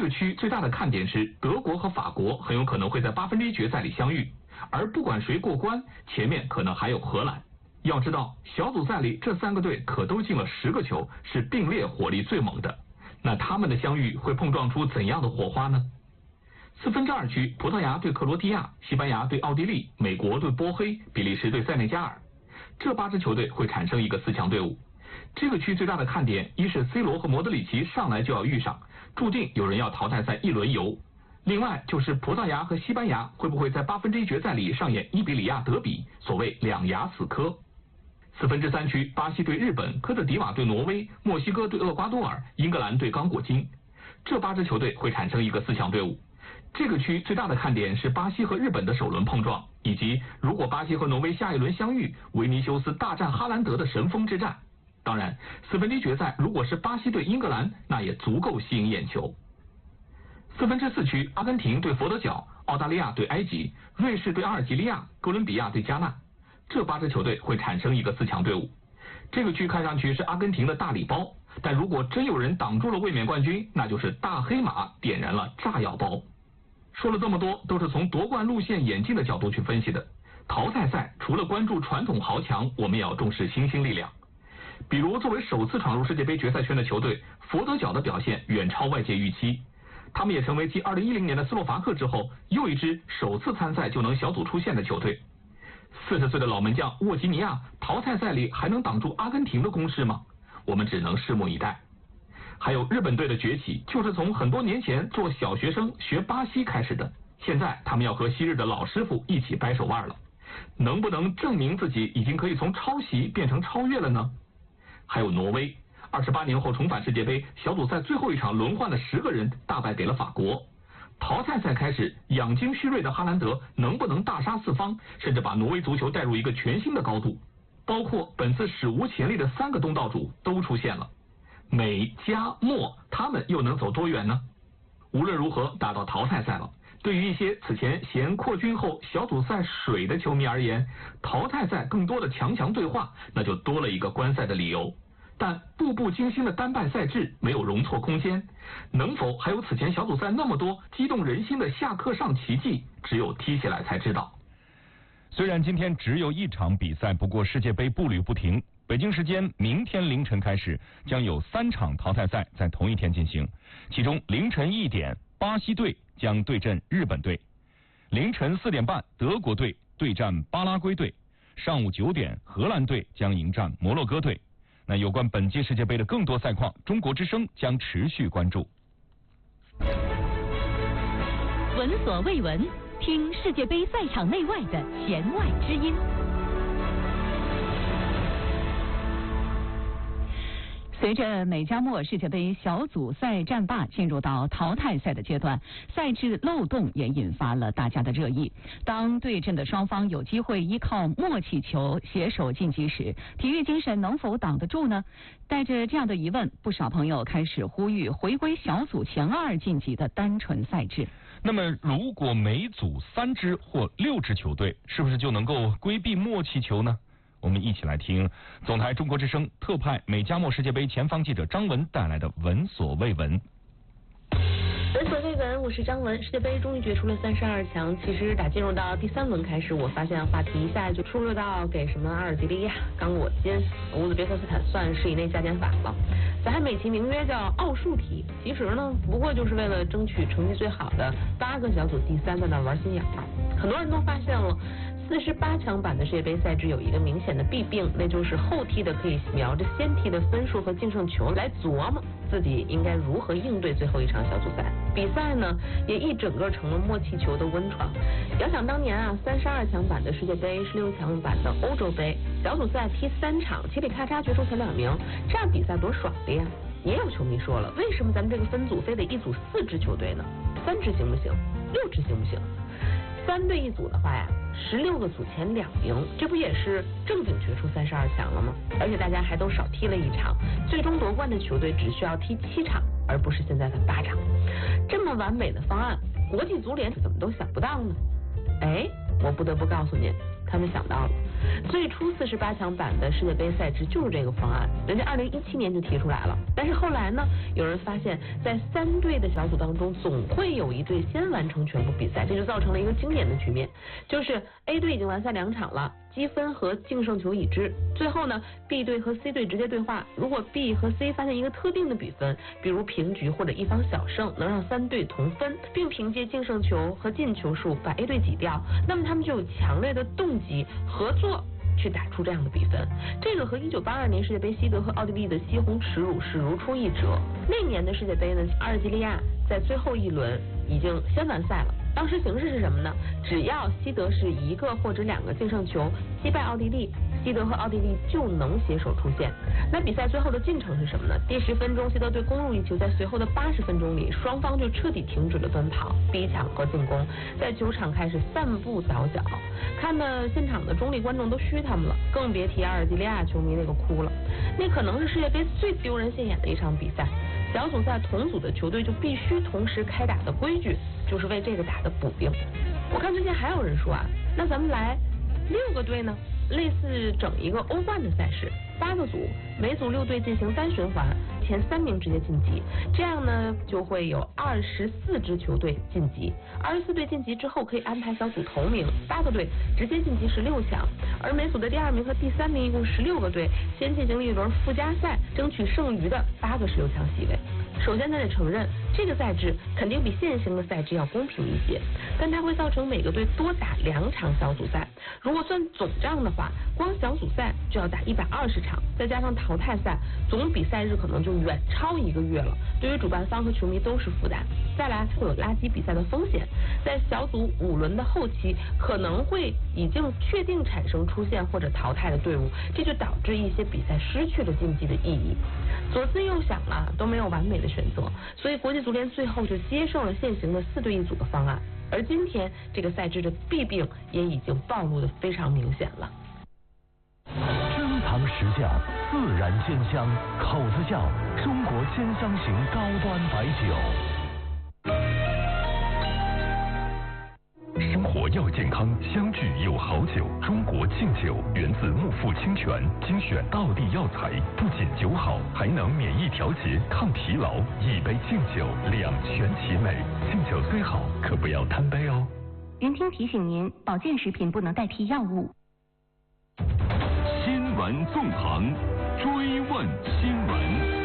个区最大的看点是德国和法国很有可能会在1/8决赛里相遇，而不管谁过关，前面可能还有荷兰。要知道，小组赛里这3个队可都进了10个球，是并列火力最猛的。那他们的相遇会碰撞出怎样的火花呢？2/4区，葡萄牙对克罗地亚，西班牙对奥地利，美国对波黑，比利时对塞内加尔。这8支球队会产生一个4强队伍。这个区最大的看点，一是 C 罗和莫德里奇上来就要遇上，注定有人要淘汰赛1轮游。另外就是葡萄牙和西班牙会不会在1/8决赛里上演伊比里亚德比，所谓2牙死磕。3/4区，巴西对日本，科特迪瓦对挪威，墨西哥对厄瓜多尔，英格兰对刚果金。这8支球队会产生一个4强队伍。这个区最大的看点是巴西和日本的首轮碰撞，以及如果巴西和挪威下一轮相遇，维尼修斯大战哈兰德的神锋之战。当然，1/4决赛如果是巴西对英格兰，那也足够吸引眼球。4/4区，阿根廷对佛得角，澳大利亚对埃及，瑞士对阿尔及利亚，哥伦比亚对加纳。这8支球队会产生一个4强队伍。这个区看上去是阿根廷的大礼包，但如果真有人挡住了卫冕冠军，那就是大黑马点燃了炸药包。说了这么多，都是从夺冠路线演进的角度去分析的。淘汰赛除了关注传统豪强，我们也要重视新兴力量。比如作为首次闯入世界杯决赛圈的球队，佛得角的表现远超外界预期。他们也成为继2010年的斯洛伐克之后，又一支首次参赛就能小组出线的球队。40岁的老门将沃吉尼亚，淘汰赛里还能挡住阿根廷的攻势吗？我们只能拭目以待。还有日本队的崛起，就是从很多年前做小学生学巴西开始的，现在他们要和昔日的老师傅一起掰手腕了。能不能证明自己已经可以从抄袭变成超越了呢？还有挪威，28年后重返世界杯，小组赛最后一场轮换的10个人大败给了法国。淘汰赛开始，养精蓄锐的哈兰德能不能大杀四方，甚至把挪威足球带入一个全新的高度？包括本次史无前例的3个东道主都出现了，美加墨，他们又能走多远呢？无论如何，打到淘汰赛了。对于一些此前嫌扩军后小组赛水的球迷而言，淘汰赛更多的强对话，那就多了一个观赛的理由。但步步惊心的单败赛制没有容错空间，能否还有此前小组赛那么多激动人心的下课上奇迹，只有踢起来才知道。 虽然今天只有1场比赛，不过世界杯步履不停。北京时间明天凌晨开始，将有3场淘汰赛在同一天进行，其中凌晨1点，巴西队将对阵日本队；凌晨4点半，德国队对战巴拉圭队；上午9点，荷兰队将迎战摩洛哥队。那有关本届世界杯的更多赛况，中国之声将持续关注。 闻所未闻，听世界杯赛场内外的弦外之音。随着美加墨世界杯小组赛战罢进入到淘汰赛的阶段，赛制漏洞也引发了大家的热议。当对阵的双方有机会依靠默契球携手晋级时，体育精神能否挡得住呢？带着这样的疑问，不少朋友开始呼吁回归小组前2晋级的单纯赛制。 那么如果每组3支或6支球队，是不是就能够规避默契球呢？我们一起来听总台中国之声特派美加墨世界杯前方记者张文带来的闻所未闻。 闻所未闻，我是张文。世界杯终于决出了32强，其实打进入到第3轮开始，我发现话题一下就出入到给什么阿尔及利亚、刚果金、乌兹别克斯坦算是以内加减法了。咱还美其名曰叫奥数题，其实呢不过就是为了争取成绩最好的8个小组第3在那玩心眼儿。很多人都发现了48强版的世界杯赛制有一个明显的弊病，那就是后踢的可以瞄着先踢的分数和净胜球来琢磨自己应该如何应对最后一场小组赛。比赛呢也一整个成了默契球的温床。遥想当年啊，32强版的世界杯、16强版的欧洲杯，小组赛踢3场，嘁里咔嚓决出前2名，这样比赛多爽的呀！也有球迷说了，为什么咱们这个分组非得一组4支球队呢？3支行不行？6支行不行？3队1组的话呀，16个组前2名，这不也是正经决出32强了吗？而且大家还都少踢了1场，最终夺冠的球队只需要踢7场，而不是现在的8场。这么完美的方案，国际足联怎么都想不到呢？哎，我不得不告诉您，他们想到了。 最初48强版的世界杯赛制就是这个方案，人家2017年就提出来了。但是后来呢，有人发现，在3队的小组当中，总会有一队先完成全部比赛，这就造成了一个经典的局面，就是 A 队已经完赛2场了，积分和净胜球已知，最后呢 B 队和 C 队直接对话，如果 B 和 C 发现一个特定的比分，比如平局或者一方小胜，能让3队同分，并凭借净胜球和进球数把 A 队挤掉，那么他们就有强烈的动机合作去打出这样的比分。这个和1982年世界杯西德和奥地利的西红耻辱是如出一辙。那年的世界杯呢，阿尔及利亚在最后一轮已经先完赛了。当时形势是什么呢？只要西德是1个或者2个净胜球击败奥地利，西德和奥地利就能携手出线。那比赛最后的进程是什么呢？第10分钟，西德队攻入1球，在随后的80分钟里，双方就彻底停止了奔跑、逼抢和进攻，在球场开始散步倒脚，看的现场的中立观众都嘘他们了，更别提阿尔及利亚球迷那个哭了。那可能是世界杯最丢人现眼的一场比赛。小组赛同组的球队就必须同时开打的规矩，就是为这个打的补丁。我看最近还有人说啊，那咱们来6个队呢，类似整一个欧冠的赛事，8个组，每组6队进行单循环，前3名直接晋级，这样呢就会有24支球队晋级，24队晋级之后可以安排小组头名，8个队直接晋级16强，而每组的第2名和第3名一共16个队，先进行了一轮附加赛，争取剩余的8个16强席位。首先咱得承认，这个赛制肯定比现行的赛制要公平一些，但它会造成每个队多打2场小组赛。如果算总账的话，光小组赛就要打120场，再加上淘汰赛，总比赛日可能就远超1个月了，对于主办方和球迷都是负担。再来会有垃圾比赛的风险，在小组5轮的后期，可能会已经确定产生出线或者淘汰的队伍，这就导致一些比赛失去了竞技的意义。左思右想了，都没有完美的选择，所以国际足联最后就接受了现行的4队1组的方案。而今天这个赛制的弊病也已经暴露得非常明显了。 珍藏实价，自然鲜香，口子窖中国鲜香型高端白酒。 生活要健康，相聚有好酒。中国敬酒源自木富清泉，精选道地药材，不仅酒好，还能免疫调节、抗疲劳。一杯敬酒，两全其美。敬酒虽好，可不要贪杯哦。 云听提醒您，保健食品不能代替药物。 新闻纵横，追问新闻。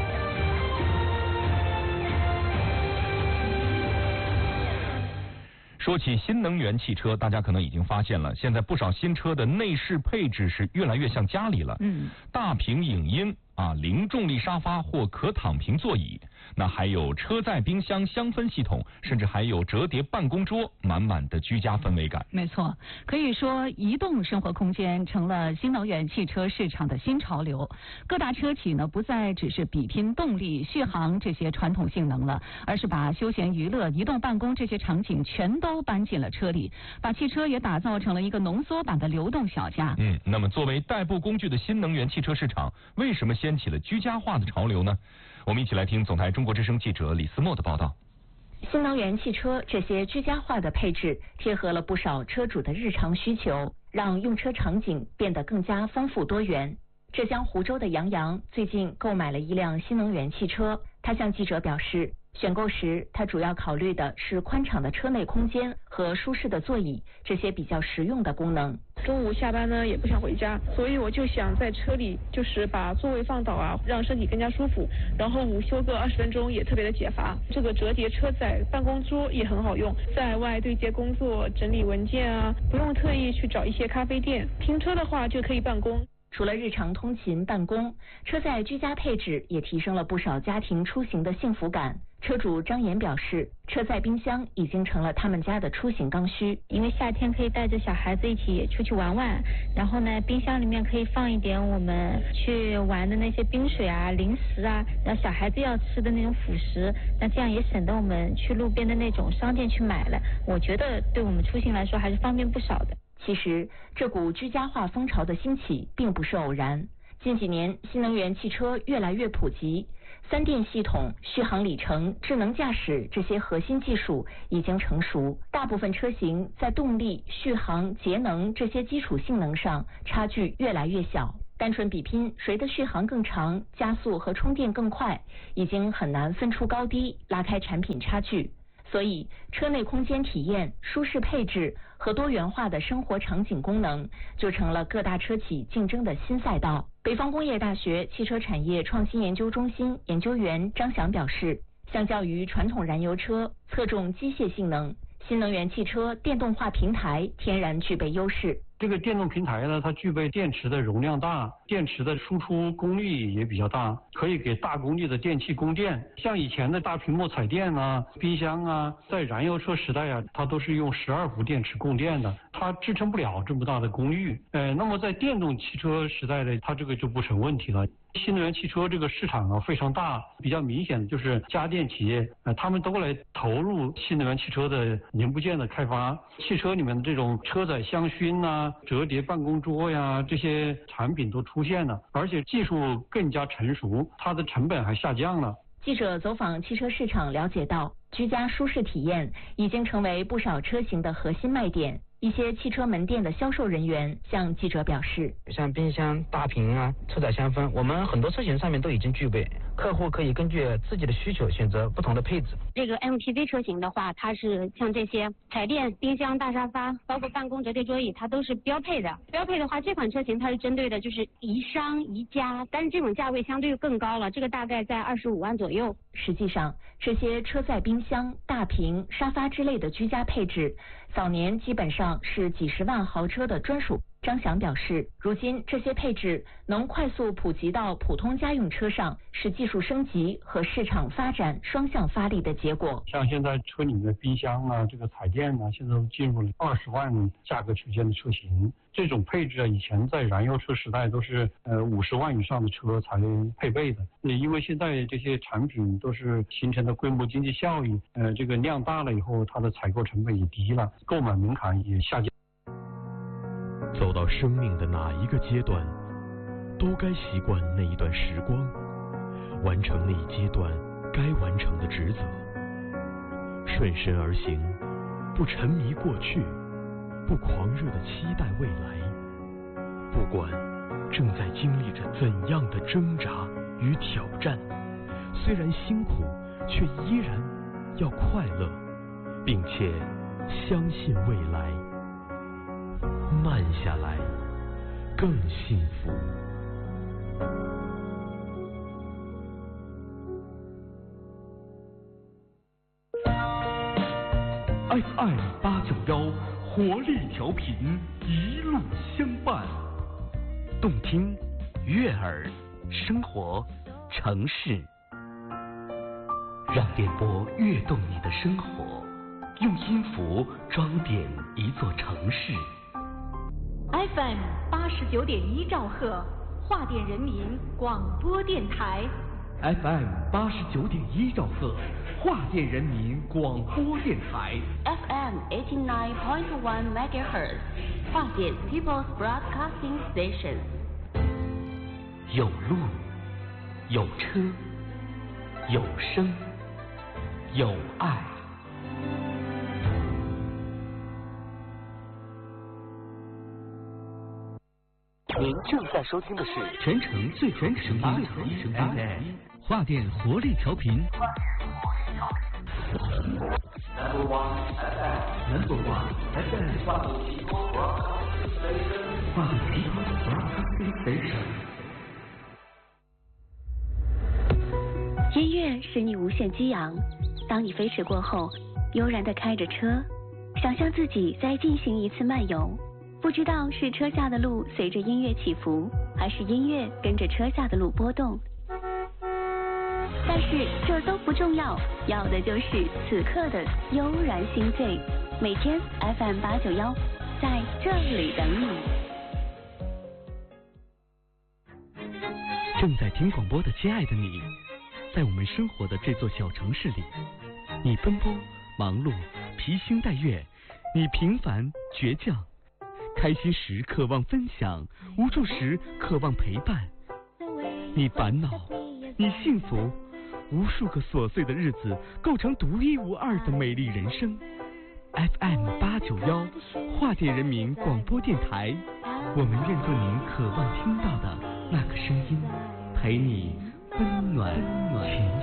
说起新能源汽车，大家可能已经发现了，现在不少新车的内饰配置是越来越像家里了。大屏影音零重力沙发或可躺平座椅，那还有车载冰箱香氛系统，甚至还有折叠办公桌，满满的居家氛围感。 没错，可以说移动生活空间成了新能源汽车市场的新潮流。各大车企呢，不再只是比拼动力、续航这些传统性能了，而是把休闲娱乐、移动办公这些场景全都搬进了车里，把汽车也打造成了一个浓缩版的流动小家。 那么作为代步工具的新能源汽车市场，为什么掀起了居家化的潮流呢？我们一起来听总台中国之声记者李思墨的报道。 新能源汽车这些居家化的配置，贴合了不少车主的日常需求，让用车场景变得更加丰富多元。浙江湖州的杨洋最近购买了一辆新能源汽车，他向记者表示，选购时他主要考虑的是宽敞的车内空间和舒适的座椅这些比较实用的功能。 中午下班呢也不想回家，所以我就想在车里就是把座位放倒让身体更加舒服，然后午休个20分钟也特别的解乏。这个折叠车载办公桌也很好用，在外对接工作、整理文件不用特意去找一些咖啡店，停车的话就可以办公。 除了日常通勤办公，车载居家配置也提升了不少家庭出行的幸福感。车主张岩表示，车载冰箱已经成了他们家的出行刚需。 因为夏天可以带着小孩子一起出去玩玩，然后呢，冰箱里面可以放一点我们去玩的那些冰水零食然后小孩子要吃的那种辅食，那这样也省得我们去路边的那种商店去买了。我觉得对我们出行来说还是方便不少的。 其实，这股居家化风潮的兴起并不是偶然。近几年，新能源汽车越来越普及。 三电系统、续航里程、智能驾驶这些核心技术已经成熟，大部分车型在动力、续航、节能这些基础性能上差距越来越小。单纯比拼谁的续航更长、加速和充电更快，已经很难分出高低，拉开产品差距。所以，车内空间体验、舒适配置和多元化的生活场景功能，就成了各大车企竞争的新赛道。北方工业大学汽车产业创新研究中心研究员张翔表示，相较于传统燃油车侧重机械性能，新能源汽车电动化平台天然具备优势。 这个电动平台呢，它具备电池的容量大，电池的输出功率也比较大，可以给大功率的电器供电。像以前的大屏幕彩电啊、冰箱啊，在燃油车时代啊，它都是用12伏电池供电的，它支撑不了这么大的功率。那么在电动汽车时代呢，它这个就不成问题了。新能源汽车这个市场啊非常大，比较明显的就是家电企业，他们都来投入新能源汽车的零部件的开发。汽车里面的这种车载香薰呐、折叠办公桌呀，这些产品都出现了，而且技术更加成熟，它的成本还下降了。 记者走访汽车市场了解到，居家舒适体验已经成为不少车型的核心卖点。一些汽车门店的销售人员向记者表示， 像冰箱、大屏啊、车载香氛，我们很多车型上面都已经具备，客户可以根据自己的需求选择不同的配置。 这个 MPV 车型的话，它是像这些彩电、冰箱、大沙发，包括办公折叠桌椅，它都是标配的。标配的话，这款车型它是针对的就是宜商、宜家，但是这种价位相对更高了，这个大概在25万左右。 实际上，这些车载冰箱、大屏、沙发之类的居家配置，早年基本上是几十万豪车的专属。张翔表示，如今这些配置能快速普及到普通家用车上，是技术升级和市场发展双向发力的结果。 像现在车里面的冰箱啊，这个彩电啊，现在都进入了20万价格区间的车型。这种配置啊，以前在燃油车时代都是50万以上的车才配备的。因为现在这些产品都是形成的规模经济效益，这个量大了以后，它的采购成本也低了，购买门槛也下降。 走到生命的哪一个阶段，都该习惯那一段时光，完成那一阶段该完成的职责，顺身而行，不沉迷过去，不狂热地期待未来。不管正在经历着怎样的挣扎与挑战，虽然辛苦，却依然要快乐，并且相信未来。慢下来，更幸福。 FM 891活力调频，一路相伴。 动听、悦耳、生活、城市，让电波跃动你的生活，用音符装点一座城市。 FM 89.1兆赫，华电人民广播电台。 FM 89.1兆赫，华电人民广播电台。 FM 89.1 MHz， 华电 People's Broadcasting Station。 有路，有车，有声，有爱。您正在收听的是全城最全声音 FM 华电活力调频。 Number one FM， 华电 People's Broadcasting Station。 音乐使你无限激昂，当你飞驰过后，悠然地开着车，想象自己在进行一次漫游。不知道是车下的路随着音乐起伏，还是音乐跟着车下的路波动。但是这都不重要，要的就是此刻的悠然心醉。每天 FM 891，在这里等你。 正在听广播的亲爱的你，在我们生活的这座小城市里，你奔波忙碌，披星戴月，你平凡倔强。开心时渴望分享，无助时渴望陪伴。你烦恼，你幸福， 无数个琐碎的日子构成独一无二的美丽人生。FM891华电人民广播电台，我们愿做您渴望听到的那个声音，陪你温暖前行。